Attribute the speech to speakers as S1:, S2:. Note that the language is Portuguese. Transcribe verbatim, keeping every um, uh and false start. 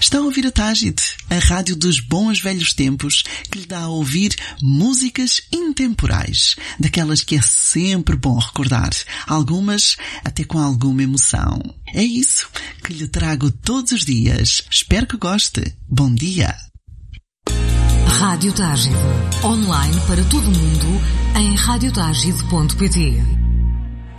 S1: Está a ouvir a Tágide, a rádio dos bons velhos tempos, que lhe dá a ouvir músicas intemporais, daquelas que é sempre bom recordar, algumas até com alguma emoção. É isso que lhe trago todos os dias. Espero que goste. Bom dia.
S2: Rádio Tágide, online para todo o mundo em rádio tágide ponto pt.